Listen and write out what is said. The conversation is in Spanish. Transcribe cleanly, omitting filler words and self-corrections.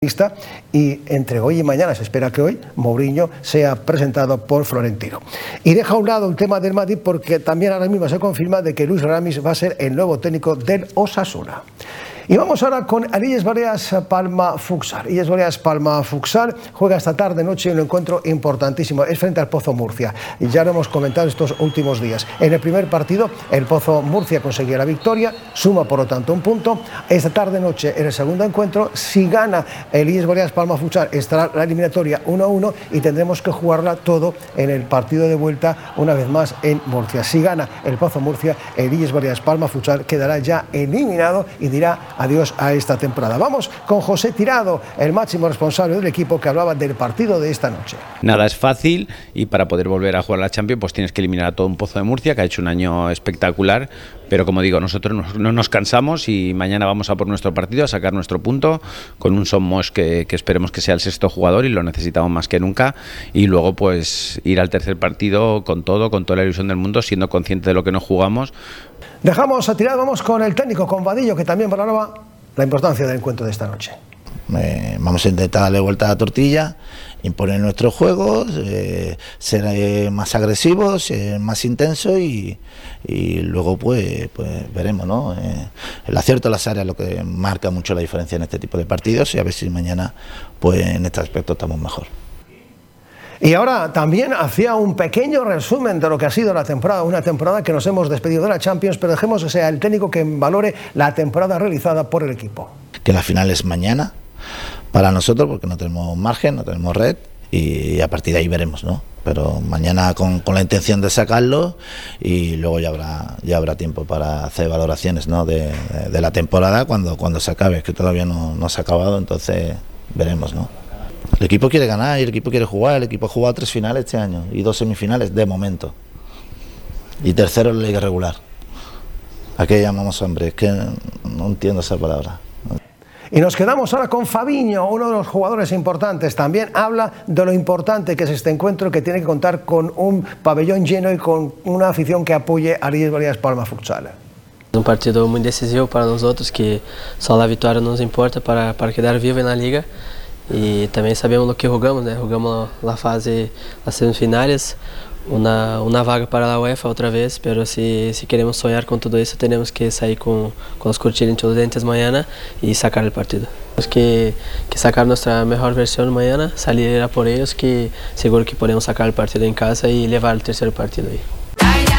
Y entre hoy y mañana, se espera que hoy Mourinho sea presentado por Florentino. Y deja a un lado el tema del Madrid porque también ahora mismo se confirma de que Luis Ramis va a ser el nuevo técnico del Osasuna. Y vamos ahora con el Illes Balears Palma Futsal. Illes Balears Palma Futsal juega esta tarde-noche un encuentro importantísimo. Es frente al Pozo Murcia. Y ya lo hemos comentado estos últimos días. En el primer partido, el Pozo Murcia conseguía la victoria, suma por lo tanto un punto. Esta tarde-noche, en el segundo encuentro, si gana el Illes Balears Palma Futsal, estará la eliminatoria 1-1 y tendremos que jugarla todo en el partido de vuelta, una vez más en Murcia. Si gana el Pozo Murcia, el Illes Balears Palma Futsal quedará ya eliminado y dirá adiós a esta temporada. Vamos con José Tirado, el máximo responsable del equipo, que hablaba del partido de esta noche. Nada es fácil y para poder volver a jugar a la Champions pues tienes que eliminar a todo un Pozo de Murcia que ha hecho un año espectacular, pero como digo, nosotros no nos cansamos y mañana vamos a por nuestro partido, a sacar nuestro punto con un Son Moix que esperemos que sea el sexto jugador y lo necesitamos más que nunca, y luego pues ir al tercer partido con toda la ilusión del mundo, siendo consciente de lo que nos jugamos. Dejamos a Tirado, vamos con el técnico, con Vadillo, que también valoraba la importancia del encuentro de esta noche. Vamos a intentar darle vuelta a la tortilla, imponer nuestros juegos, ser más agresivos, ser más intensos y luego pues veremos, ¿no? El acierto de las áreas es lo que marca mucho la diferencia en este tipo de partidos, y a ver si mañana pues en este aspecto estamos mejor. Y ahora también hacía un pequeño resumen de lo que ha sido la temporada, una temporada que nos hemos despedido de la Champions, pero dejemos que sea el técnico que valore la temporada realizada por el equipo. Que la final es mañana para nosotros, porque no tenemos margen, no tenemos red, y a partir de ahí veremos, ¿no? Pero mañana con la intención de sacarlo, y luego ya habrá tiempo para hacer valoraciones, ¿no? de la temporada cuando se acabe, que todavía no se ha acabado, entonces veremos, ¿no? El equipo quiere ganar y el equipo quiere jugar. El equipo ha jugado 3 finales este año y 2 semifinales de momento. Y tercero en la liga regular. ¿A qué llamamos hambre? Es que no entiendo esa palabra. Y nos quedamos ahora con Fabinho, uno de los jugadores importantes. También habla de lo importante que es este encuentro, que tiene que contar con un pabellón lleno y con una afición que apoye a Illes Balears Palma Futsal. Un partido muy decisivo para nosotros, que só la victoria nos importa para quedar vivo en la liga. E também sabemos o que jogamos, né? Jogamos a fase, as semifinais, uma vaga para a UEFA outra vez, pero se queremos sonhar com tudo isso, temos que sair com os cortinas entre os dentes amanhã e sacar o partido. Temos que sacar nossa melhor versão amanhã, sair a por eles, que seguro que podemos sacar o partido em casa e levar o terceiro partido aí.